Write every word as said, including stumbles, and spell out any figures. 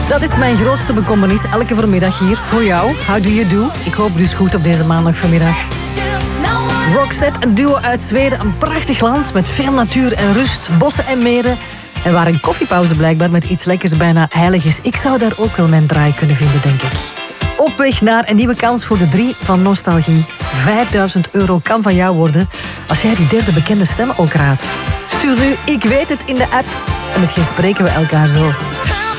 Dat is mijn grootste bekommernis elke vanmiddag hier voor jou. How do you do? Ik hoop dus goed op deze maandag vanmiddag. Roxette, een duo uit Zweden. Een prachtig land met veel natuur en rust, bossen en meren. En waar een koffiepauze blijkbaar met iets lekkers bijna heilig is. Ik zou daar ook wel mijn draai kunnen vinden, denk ik. Op weg naar een nieuwe kans voor de drie van Nostalgie. vijfduizend euro kan van jou worden als jij die derde bekende stem ook raadt. Stuur nu Ik weet het in de app en misschien spreken we elkaar zo.